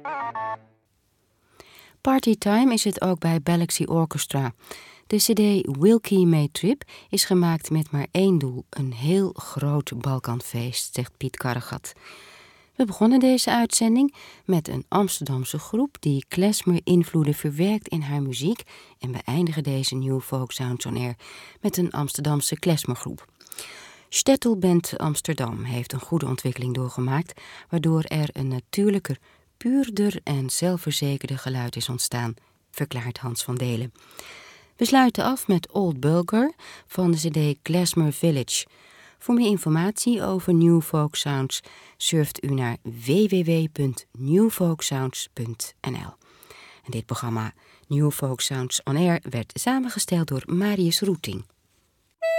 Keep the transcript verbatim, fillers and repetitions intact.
Partytime is het ook bij Galaxy Orchestra. De cd Wilkie May Trip is gemaakt met maar één doel: een heel groot Balkanfeest, zegt Piet Karregat. We begonnen deze uitzending met een Amsterdamse groep die klezmer-invloeden verwerkt in haar muziek en we eindigen deze New Folk Sounds on Air met een Amsterdamse klezmergroep. Stettelband Amsterdam heeft een goede ontwikkeling doorgemaakt, waardoor er een natuurlijker, puurder en zelfverzekerder geluid is ontstaan, verklaart Hans van Delen. We sluiten af met Old Bulgar van de cd Klezmer Village. Voor meer informatie over New Folk Sounds surft u naar w w w punt new folk sounds punt n l. En dit programma New Folk Sounds on Air werd samengesteld door Marius Roeting.